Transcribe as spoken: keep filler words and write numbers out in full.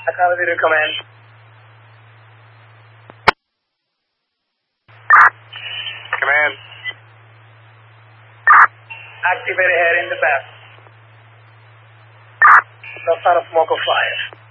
Zero command. Command. Activate ahead in the back. No sign of smoke or fire.